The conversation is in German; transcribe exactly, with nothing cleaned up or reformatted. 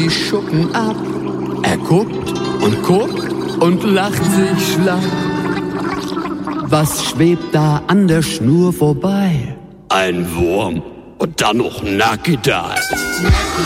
die Schuppen ab. Er guckt und guckt und lacht sich schlapp. Was schwebt da an der Schnur vorbei? Ein Wurm und dann noch nackig da.